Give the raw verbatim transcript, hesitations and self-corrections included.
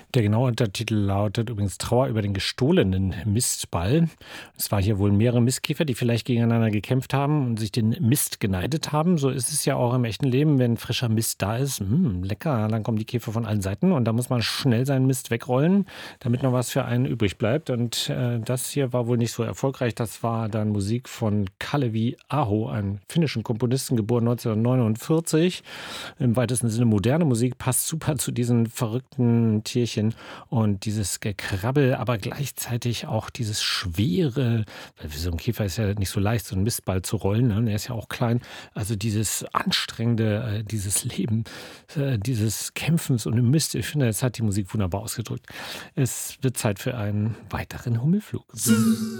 Der genaue Untertitel lautet übrigens Trauer über den gestohlenen Mistball. Es war hier wohl mehrere Mistkäfer, die vielleicht gegeneinander gekämpft haben und sich den Mist geneidet haben. So ist es ja auch im echten Leben, wenn frischer Mist da ist. Mm, lecker, dann kommen die Käfer von allen Seiten und da muss man schnell seinen Mist wegrollen, damit noch was für einen übrig bleibt. Und äh, das hier war wohl nicht so erfolgreich. Das war dann Musik von Kalevi Aho, einem finnischen Komponisten, geboren neunzehnhundertneunundvierzig. Im weitesten Sinne moderne Musik, passt super zu diesen verrückten Tierchen und dieses Gekrabbel, aber gleichzeitig auch dieses schwere, weil so ein Käfer ist ja nicht so leicht, so einen Mistball zu rollen, ne? Er ist ja auch klein, also dieses anstrengende, äh, dieses Leben, äh, dieses Kämpfens und im Mist, ich finde, das hat die Musik wunderbar ausgedrückt. Es wird Zeit für einen weiteren Hummelflug.